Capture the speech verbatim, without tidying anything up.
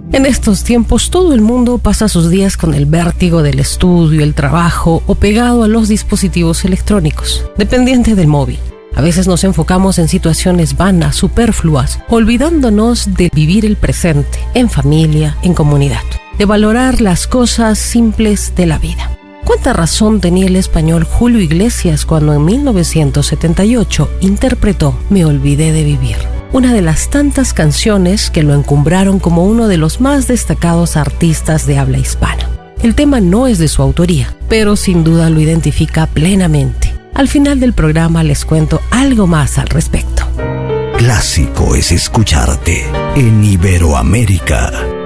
En estos tiempos todo el mundo pasa sus días con el vértigo del estudio, el trabajo o pegado a los dispositivos electrónicos, dependiente del móvil. A veces nos enfocamos en situaciones vanas, superfluas, olvidándonos de vivir el presente, en familia, en comunidad, de valorar las cosas simples de la vida. ¿Cuánta razón tenía el español Julio Iglesias cuando en mil novecientos setenta y ocho interpretó Me olvidé de vivir? Una de las tantas canciones que lo encumbraron como uno de los más destacados artistas de habla hispana. El tema no es de su autoría, pero sin duda lo identifica plenamente. Al final del programa les cuento algo más al respecto. Clásico es escucharte en Iberoamérica.